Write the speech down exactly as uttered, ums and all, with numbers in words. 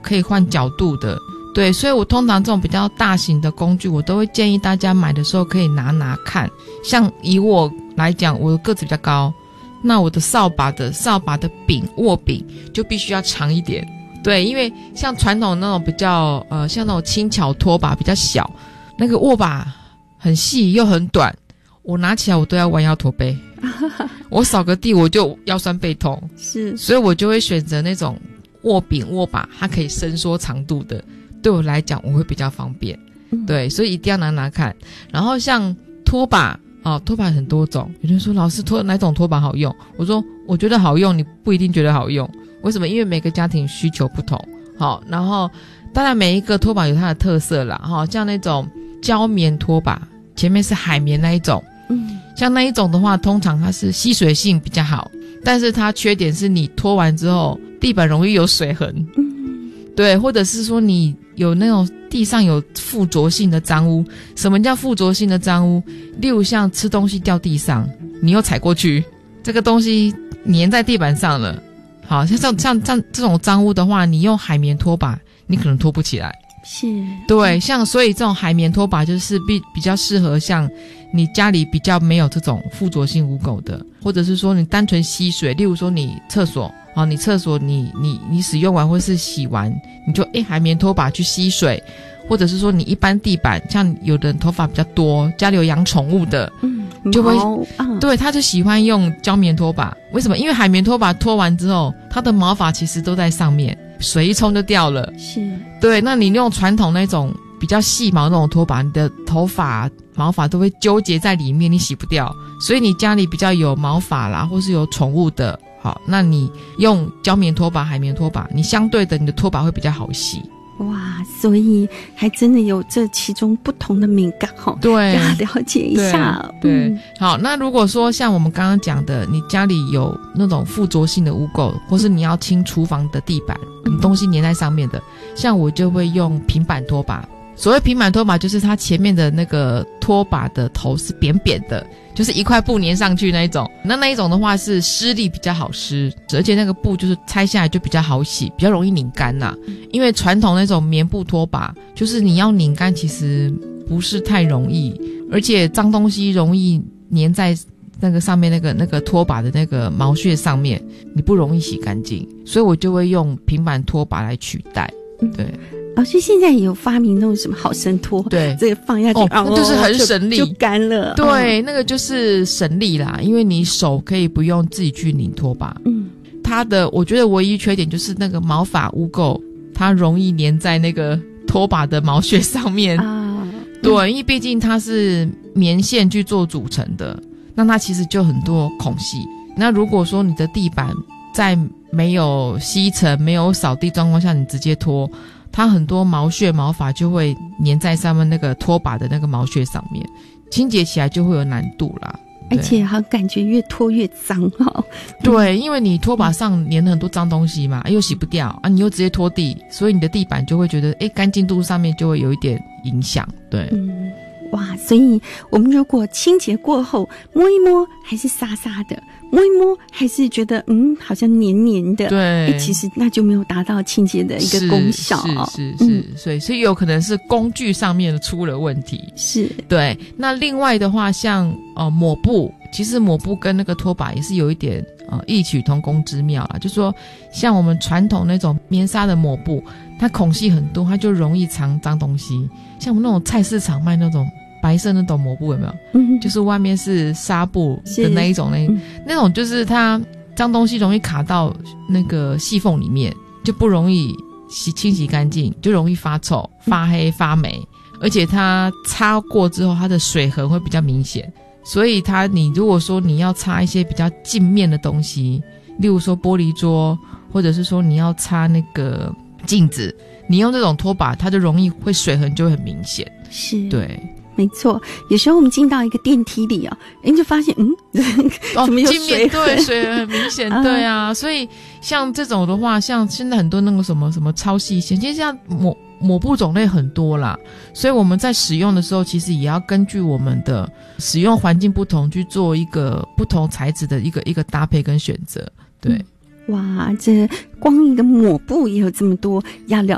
可以换角度的。对，所以我通常这种比较大型的工具，我都会建议大家买的时候可以拿拿看。像以我来讲，我的个子比较高，那我的扫把的扫把的柄握柄就必须要长一点。对，因为像传统那种比较呃，像那种轻巧拖把比较小，那个握把很细又很短，我拿起来我都要弯腰驼背，我扫个地我就腰酸背痛。 是， 所以我就会选择那种握柄握把，它可以伸缩长度的。对我来讲我会比较方便、嗯、对，所以一定要拿拿看。然后像拖把哦，拖把很多种，有人说老师拖哪种拖把好用，我说我觉得好用你不一定觉得好用。为什么？因为每个家庭需求不同。好，然后当然每一个拖把有它的特色啦，哈，像那种胶棉拖把前面是海绵那一种，嗯，像那一种的话通常它是吸水性比较好，但是它缺点是你拖完之后地板容易有水痕，嗯，对，或者是说你有那种地上有附着性的脏污。什么叫附着性的脏污？例如像吃东西掉地上，你又踩过去，这个东西粘在地板上了。好，像像像像这种脏污的话，你用海绵拖把你可能拖不起来。 是， 对，像所以这种海绵拖把就是比比较适合像你家里比较没有这种附着性污垢的，或者是说你单纯吸水，例如说你厕所好，你厕所你你你使用完或是洗完，你就诶海绵拖把去吸水，或者是说你一般地板，像有的人头发比较多，家里有养宠物的，嗯，就会、嗯、对，他就喜欢用胶棉拖把。为什么？因为海绵拖把拖完之后，它的毛发其实都在上面，水一冲就掉了。 是， 对，那你用传统那种比较细毛那种拖把，你的头发毛发都会纠结在里面，你洗不掉。所以你家里比较有毛发啦，或是有宠物的，好，那你用胶棉拖把、海绵拖把，你相对的你的拖把会比较好洗。 哇，所以还真的有这其中不同的敏感齁， 对， 要了解一下。 对，对嗯、 好，那如果说像我们刚刚讲的，你家里有那种附着性的污垢，或是你要清厨房的地板，你东西粘在上面的，像我就会用平板拖把。所谓平板拖把，就是它前面的那个拖把的头是扁扁的，就是一块布粘上去那一种。那那一种的话是湿力比较好湿，而且那个布就是拆下来就比较好洗，比较容易拧干呐。因为传统那种棉布拖把，就是你要拧干其实不是太容易，而且脏东西容易粘在那个上面那个那个拖把的那个毛屑上面，你不容易洗干净，所以我就会用平板拖把来取代。对。 老师现在也有发明那种什么好生拖， 对， 这个放下去， 哦，那就是很省力， 就干了。 对、 嗯， 那个就是省力啦，因为你手可以不用自己去拧拖把。嗯，它的我觉得唯一缺点就是那个毛发污垢，它容易粘在那个拖把的毛屑上面啊。对、嗯，因为毕竟它是棉线去做组成的，那它其实就很多孔隙。那如果说你的地板在没有吸尘、没有扫地状况下，你直接拖，它很多毛屑毛发就会粘在上面那个拖把的那个毛屑上面，清洁起来就会有难度啦。 而且好感觉越拖越脏哦。 对，因为你拖把上粘了很多脏东西嘛，又洗不掉啊，你又直接拖地，所以你的地板就会觉得诶干净度上面就会有一点影响。对， 嗯，哇，所以我们如果清洁过后摸一摸还是沙沙的，摸一摸还是觉得嗯好像黏黏的， 对， 其实那就没有达到清洁的一个功效。 是是是、嗯、所以所以有可能是工具上面出了问题。 是， 对。那另外的话，像呃抹布，其实抹布跟那个拖把也是有一点呃异曲同工之妙啦，就是说像我们传统那种棉纱的抹布，它孔隙很多，它就容易藏脏东西。像我们那种菜市场卖那种白色那种抹布有没有、嗯、就是外面是纱布的那一种，那、嗯、那种就是它脏东西容易卡到那个细缝里面，就不容易洗清洗干净，就容易发臭发黑发霉，而且它擦过之后它的水痕会比较明显。所以它你如果说你要擦一些比较镜面的东西，例如说玻璃桌，或者是说你要擦那个镜子，你用这种拖把它就容易会水痕就会很明显。 是， 对， 没错。有时候我们进到一个电梯里啊，你就发现嗯怎么有水痕、哦、 对，水痕很明显对啊。所以像这种的话，像现在很多那个什么什么超细线，其实像抹抹布种类很多啦，所以我们在使用的时候其实也要根据我们的使用环境不同去做一个不同材质的一个一个搭配跟选择。对、 嗯，哇，这光一个抹布也有这么多要了